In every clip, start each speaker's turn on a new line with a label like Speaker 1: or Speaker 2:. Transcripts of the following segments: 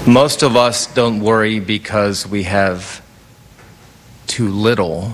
Speaker 1: Most of us don't worry because we have too little.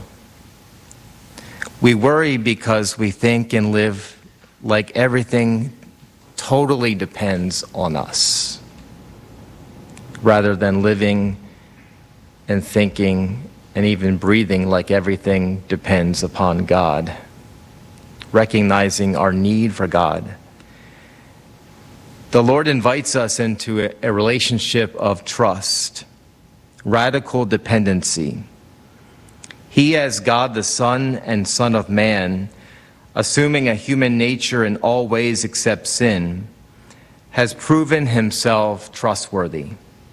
Speaker 1: We worry because we think and live like everything totally depends on us, rather than living and thinking and even breathing like everything depends upon God, recognizing our need for God. The Lord invites us into a relationship of trust, radical dependency. He, as God the Son and Son of Man, assuming a human nature in all ways except sin, has proven himself trustworthy.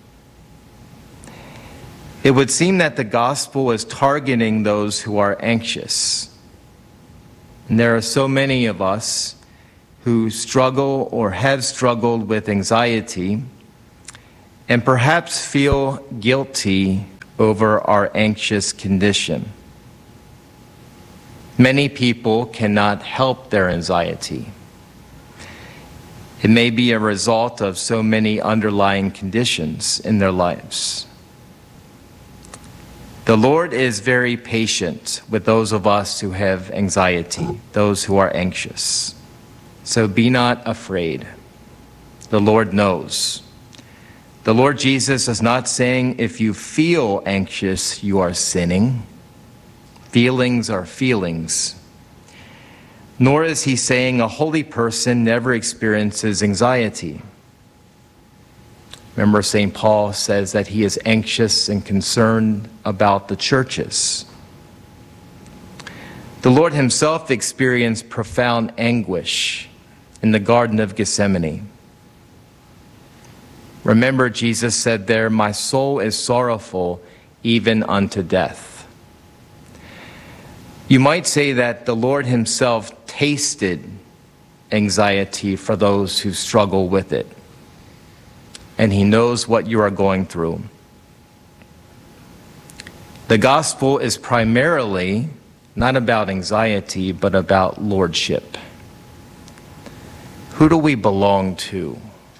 Speaker 1: It would seem that the gospel is targeting those who are anxious. And there are so many of us who struggle or have struggled with anxiety and perhaps feel guilty over our anxious condition. Many people cannot help their anxiety. It may be a result of so many underlying conditions in their lives. The Lord is very patient with those of us who have anxiety, those who are anxious. So be not afraid. The Lord knows. The Lord Jesus is not saying if you feel anxious, you are sinning. Feelings are feelings. Nor is he saying a holy person never experiences anxiety. Remember, St. Paul says that he is anxious and concerned about the churches. The Lord himself experienced profound anguish in the Garden of Gethsemane. Remember, Jesus said there, "My soul is sorrowful even unto death." You might say that the Lord himself tasted anxiety for those who struggle with it, and he knows what you are going through. The gospel is primarily not about anxiety, but about lordship. Who do we belong to?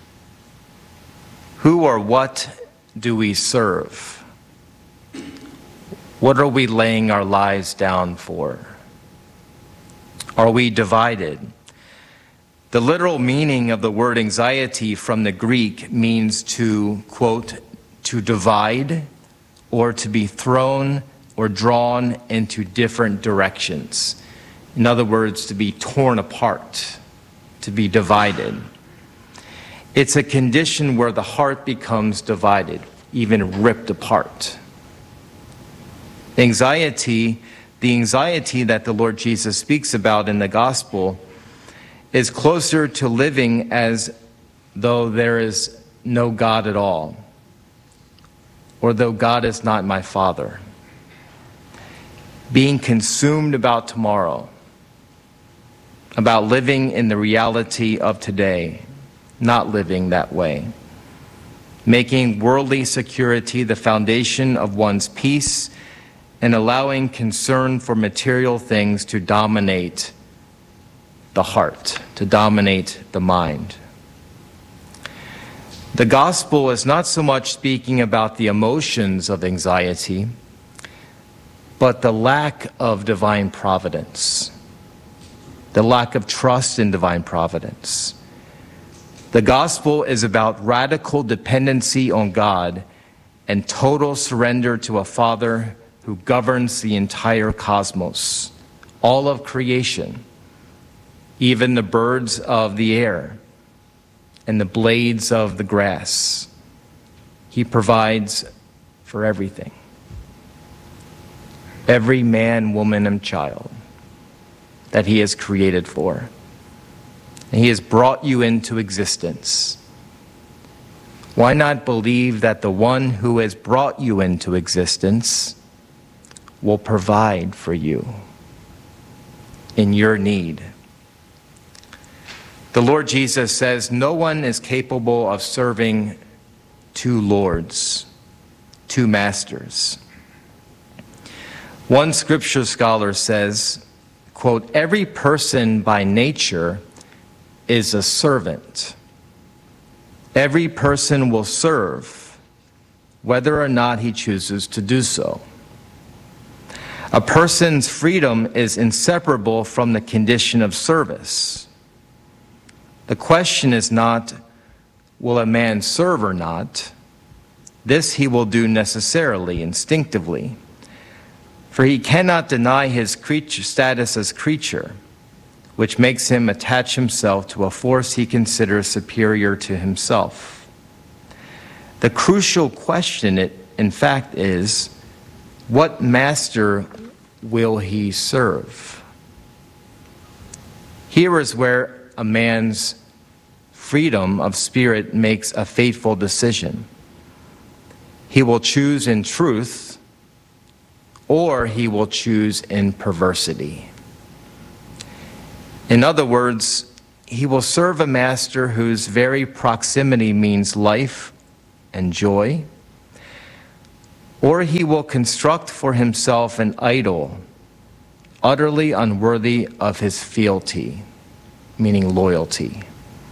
Speaker 1: Who or what do we serve? What are we laying our lives down for? Are we divided? The literal meaning of the word anxiety from the Greek means to, quote, to divide or to be thrown or drawn into different directions. In other words, to be torn apart, to be divided. It's a condition where the heart becomes divided, even ripped apart. The anxiety that the Lord Jesus speaks about in the gospel is closer to living as though there is no God at all, or though God is not my Father. Being consumed about tomorrow, about living in the reality of today, not living that way. Making worldly security the foundation of one's peace and allowing concern for material things to dominate the heart, to dominate the mind. The gospel is not so much speaking about the emotions of anxiety, but the lack of divine providence, the lack of trust in divine providence. The gospel is about radical dependency on God and total surrender to a Father who governs the entire cosmos, all of creation, even the birds of the air and the blades of the grass. He provides for everything. Every man, woman, and child that he has created for. And he has brought you into existence. Why not believe that the one who has brought you into existence will provide for you in your need? The Lord Jesus says, no one is capable of serving two lords, two masters. One scripture scholar says, quote, every person by nature is a servant. Every person will serve, whether or not he chooses to do so. A person's freedom is inseparable from the condition of service. The question is not, will a man serve or not? This he will do necessarily, instinctively, for he cannot deny his status as creature, which makes him attach himself to a force he considers superior to himself. The crucial question, in fact, is, what master will he serve? Here is where a man's freedom of spirit makes a fateful decision. He will choose in truth, or he will choose in perversity. In other words, he will serve a master whose very proximity means life and joy, or he will construct for himself an idol utterly unworthy of his fealty, meaning loyalty.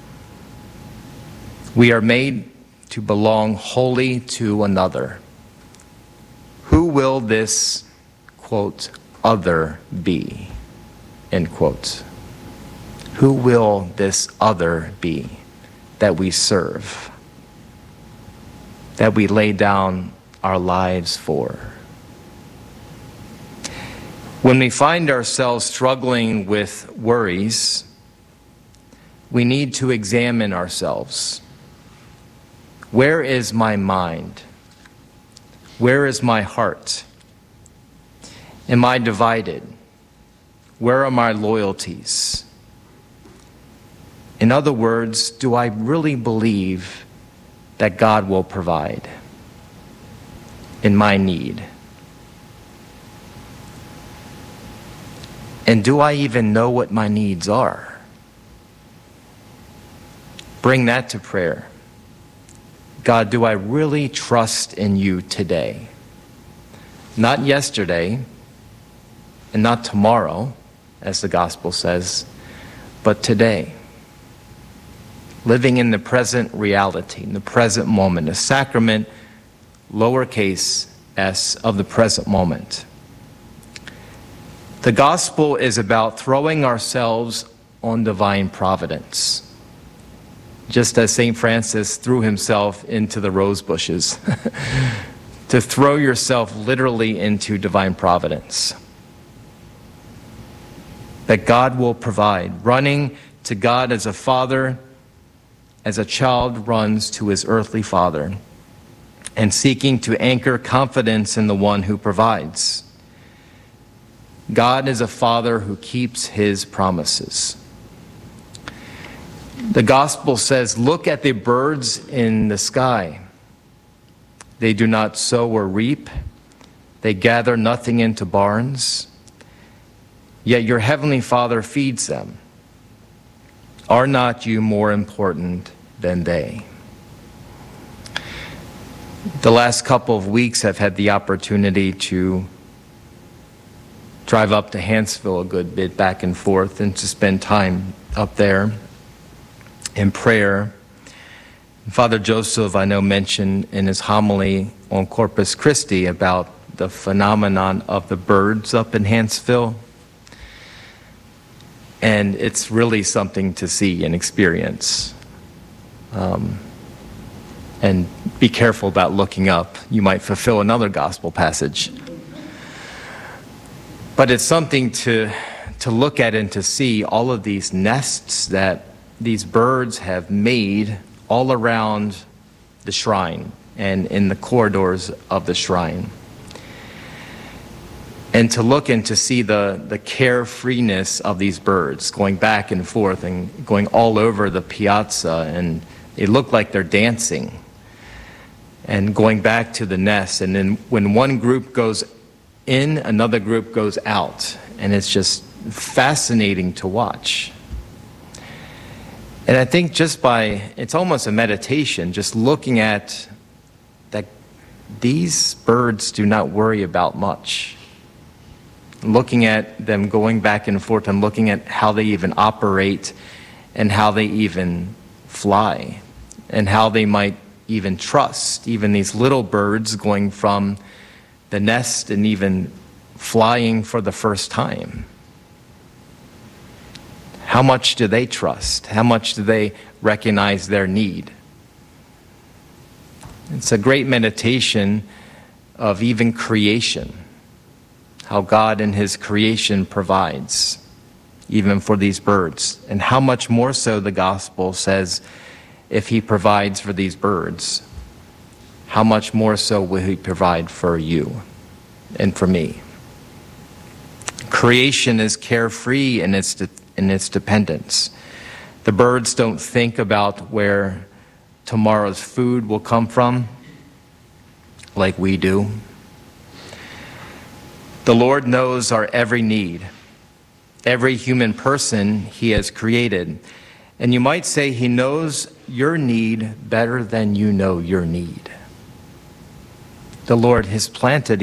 Speaker 1: We are made to belong wholly to another. Who will this, quote, other be, end quote? Who will this other be that we serve, that we lay down our lives for? When we find ourselves struggling with worries, we need to examine ourselves. Where is my mind? Where is my heart? Am I divided? Where are my loyalties? In other words, do I really believe that God will provide in my need? And do I even know what my needs are? Bring that to prayer. God, do I really trust in you today? Not yesterday and not tomorrow, as the gospel says, but today. Living in the present reality, in the present moment, a sacrament, lowercase s, of the present moment. The gospel is about throwing ourselves on divine providence, just as St. Francis threw himself into the rose bushes, to throw yourself literally into divine providence. That God will provide, running to God as a father, as a child runs to his earthly father, and seeking to anchor confidence in the one who provides. God is a father who keeps his promises. The gospel says, look at the birds in the sky. They do not sow or reap. They gather nothing into barns. Yet your heavenly Father feeds them. Are not you more important than they? The last couple of weeks I've had the opportunity to drive up to Hanceville a good bit, back and forth, and to spend time up there in prayer. Father Joseph, I know, mentioned in his homily on Corpus Christi about the phenomenon of the birds up in Hanceville. And it's really something to see and experience. And be careful about looking up. You might fulfill another gospel passage. But it's something to look at and to see all of these nests that these birds have made all around the shrine and in the corridors of the shrine. And to look and to see the carefreeness of these birds going back and forth and going all over the piazza, and they look like they're dancing and going back to the nest. And then when one group goes in, another group goes out, and it's just fascinating to watch. And I think it's almost a meditation, just looking at that these birds do not worry about much. Looking at them going back and forth and looking at how they even operate and how they even fly and how they might even trust, even these little birds going from the nest and even flying for the first time. How much do they trust? How much do they recognize their need? It's a great meditation of even creation, how God in his creation provides, even for these birds, and how much more so the gospel says, if he provides for these birds, how much more so will he provide for you and for me? Creation is carefree in its dependence. The birds don't think about where tomorrow's food will come from like we do. The Lord knows our every need, every human person he has created. And you might say he knows your need better than you know your need. The Lord has planted